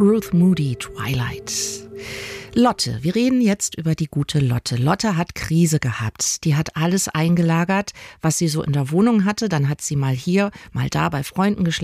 Ruth Moody, Twilight. Lotte, wir reden jetzt über die gute Lotte. Lotte hat Krise gehabt. Die hat alles eingelagert, was sie so in der Wohnung hatte. Dann hat sie mal hier, mal da bei Freunden geschlafen.